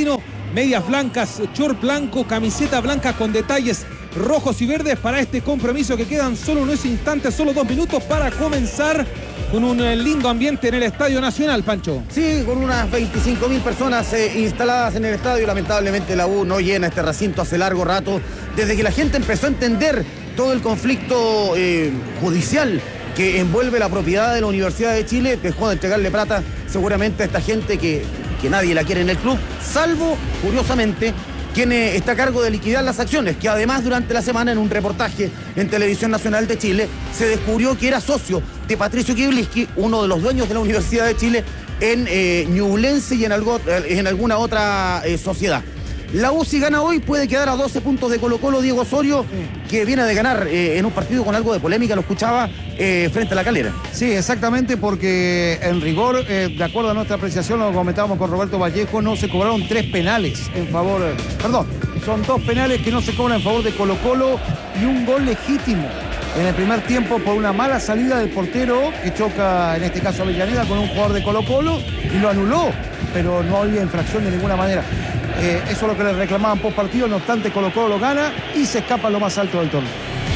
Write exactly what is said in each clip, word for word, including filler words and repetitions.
Palestino, medias blancas, short blanco, camiseta blanca con detalles rojos y verdes para este compromiso que quedan solo unos instantes, solo dos minutos para comenzar con un lindo ambiente en el Estadio Nacional, Pancho. Sí, con unas veinticinco mil personas eh, instaladas en el estadio. Lamentablemente la U no llena este recinto hace largo rato, desde que la gente empezó a entender todo el conflicto eh, judicial que envuelve la propiedad de la Universidad de Chile. Dejó de entregarle plata seguramente a esta gente que, que nadie la quiere en el club, salvo, curiosamente, quien eh, está a cargo de liquidar las acciones, que además durante la semana en un reportaje en Televisión Nacional de Chile se descubrió que era socio de Patricio Kibliski, uno de los dueños de la Universidad de Chile, en eh, Ñublense y en, algo, en alguna otra eh, sociedad. La U, si gana hoy, puede quedar a doce puntos de Colo-Colo. Diego Osorio, que viene de ganar eh, en un partido con algo de polémica, lo escuchaba, eh, frente a La Calera. Sí, exactamente, porque en rigor, eh, de acuerdo a nuestra apreciación, lo comentábamos con Roberto Vallejo, no se cobraron tres penales en favor, eh, perdón, son dos penales que no se cobran en favor de Colo-Colo y un gol legítimo en el primer tiempo por una mala salida del portero que choca, en este caso Avellaneda, con un jugador de Colo-Colo y lo anuló, pero no había infracción de ninguna manera. Eh, eso es lo que le reclamaban post partido, no obstante Colo-Colo lo gana y se escapa a lo más alto del torneo.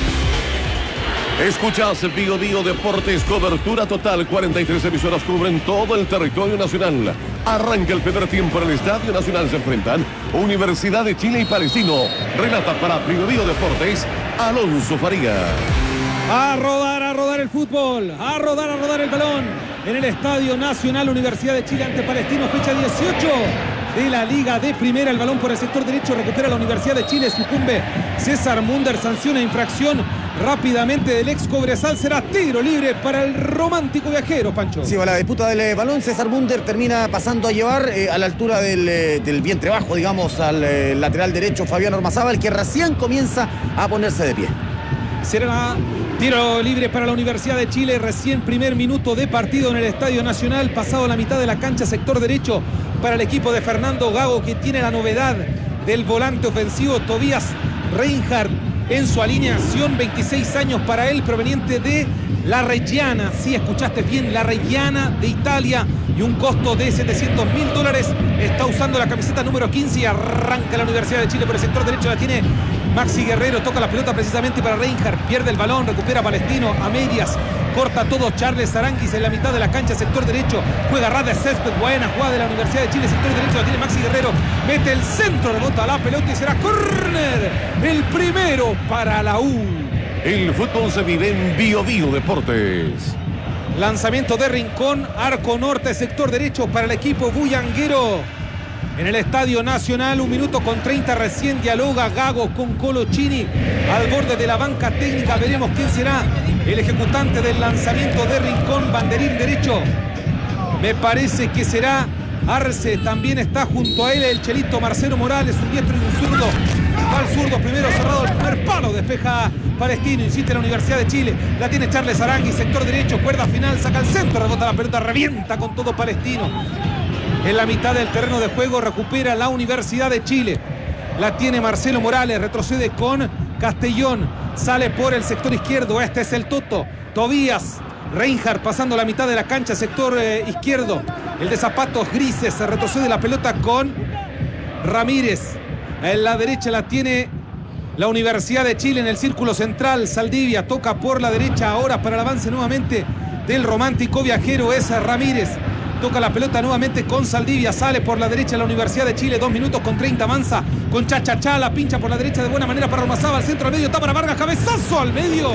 Escuchás Bio Bio Deportes, cobertura total, cuarenta y tres emisoras cubren todo el territorio nacional. Arranca el primer tiempo en el Estadio Nacional, se enfrentan Universidad de Chile y Palestino. Relata para Bio Bio Deportes, Alonso Faría. A rodar, a rodar el fútbol, a rodar, a rodar el balón en el Estadio Nacional, Universidad de Chile ante Palestino, fecha dieciocho de la Liga de Primera. El balón por el sector derecho recupera la Universidad de Chile, sucumbe César Munder, sanciona infracción rápidamente del ex Cobresal, será tiro libre para el romántico viajero, Pancho. Sí, va la disputa del eh, balón. César Munder termina pasando a llevar eh, a la altura del, eh, del vientre bajo, digamos, al eh, lateral derecho Fabián Ormazábal, que recién comienza a ponerse de pie. Será tiro libre para la Universidad de Chile, recién primer minuto de partido en el Estadio Nacional, pasado la mitad de la cancha, sector derecho para el equipo de Fernando Gago, que tiene la novedad del volante ofensivo Tobias Reinhardt en su alineación, veintiséis años para él, proveniente de La Reggiana, sí, escuchaste bien, La Reggiana de Italia, y un costo de setecientos mil dólares. Está usando la camiseta número quince y arranca la Universidad de Chile por el sector derecho. La tiene Maxi Guerrero, toca la pelota precisamente para Reinhardt, pierde el balón, recupera Palestino a medias, corta todo Charles Aranguis en la mitad de la cancha, sector derecho, juega Rada Césped, buena jugada de la Universidad de Chile, sector derecho, la tiene Maxi Guerrero, mete el centro, rebota la pelota y será córner, el primero para la U. El fútbol se vive en Bio Bio Deportes. Lanzamiento de Rincón, arco norte, sector derecho para el equipo bullanguero. En el Estadio Nacional, un minuto con treinta, recién dialoga Gago con Colochini al borde de la banca técnica. Veremos quién será el ejecutante del lanzamiento de Rincón, banderín derecho. Me parece que será Arce, también está junto a él el chelito Marcelo Morales, un diestro y un zurdo. Va el zurdo primero, cerrado el primer palo, despeja Palestino, insiste la Universidad de Chile, la tiene Charles Aranguis, sector derecho, cuerda final, saca el centro, rebota la pelota, revienta con todo Palestino. En la mitad del terreno de juego recupera la Universidad de Chile. La tiene Marcelo Morales, retrocede con Castellón, sale por el sector izquierdo, este es el Toto. Tobías Reinhardt pasando la mitad de la cancha, sector eh, izquierdo. El de zapatos grises, se retrocede la pelota con Ramírez. En la derecha la tiene la Universidad de Chile en el círculo central. Saldivia toca por la derecha ahora para el avance nuevamente del romántico viajero, es Ramírez. Toca la pelota nuevamente con Saldivia, sale por la derecha la Universidad de Chile, dos minutos con treinta, avanza con Chachachá, la pincha por la derecha de buena manera para Ormazábal, al centro al medio, Tábara Vargas, cabezazo al medio,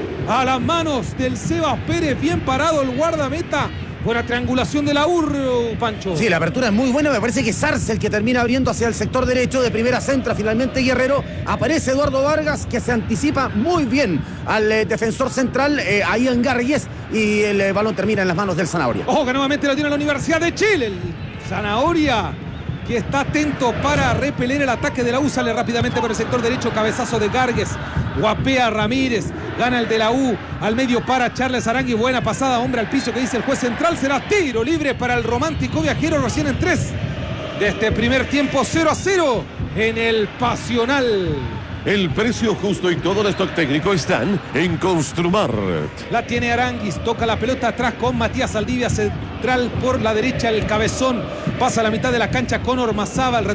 a las manos del Sebas Pérez, bien parado el guardameta. Buena triangulación de la U R, Pancho. Sí, la apertura es muy buena. Me parece que es Arce el que termina abriendo hacia el sector derecho. De primera centra finalmente Guerrero. Aparece Eduardo Vargas, que se anticipa muy bien al eh, defensor central, eh, ahí en Garrigues. Y el eh, balón termina en las manos del Zanahoria. Ojo que nuevamente lo tiene la Universidad de Chile. El Zanahoria, que está atento para repeler el ataque de la U. Sale rápidamente por el sector derecho. Cabezazo de Gargues. Guapea Ramírez, gana el de la U, al medio para Charles Arangui, buena pasada, hombre al piso que dice el juez central, será tiro libre para el romántico viajero, recién en tres de este primer tiempo, cero a cero en el Pasional. El precio justo y todo el stock técnico están en Construmart. La tiene Aranguis, toca la pelota atrás con Matías Saldivia, central por la derecha, el cabezón, pasa a la mitad de la cancha con Ormazábal.